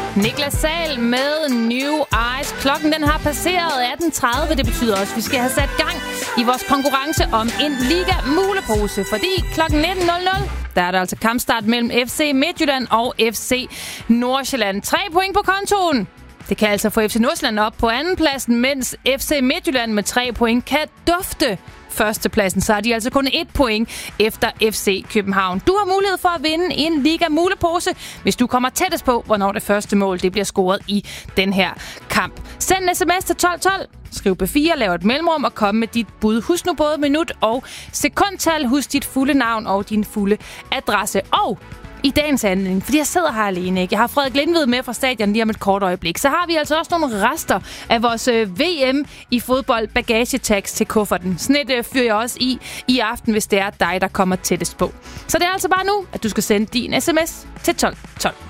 Niklas Sahl med New Eyes. Klokken den har passeret 18.30. Det betyder også, at vi skal have sat gang i vores konkurrence om en Liga-mulepose. Fordi klokken 19.00, der er der altså kampstart mellem FC Midtjylland og FC Nordsjælland. 3 point på kontoen. Det kan altså få FC Nordsjælland op på andenpladsen, mens FC Midtjylland med 3 point kan dufte førstepladsen. Så er de altså kun 1 point efter FC København. Du har mulighed for at vinde en Liga-mulepose, hvis du kommer tættest på, hvornår det første mål det bliver scoret i den her kamp. Send en sms til 1212. Skriv B4, lav et mellemrum og kom med dit bud. Husk nu både minut og sekundtal. Husk dit fulde navn og din fulde adresse. Og i dagens anledning, fordi jeg sidder her alene, ikke? Jeg har Frederik Lindved med fra stadion lige om et kort øjeblik. Så har vi altså også nogle rester af vores VM i fodbold bagagetags til kufferten. Sådan et fyrer jeg også i aften, hvis det er dig, der kommer tættest på. Så det er altså bare nu, at du skal sende din sms til 1212.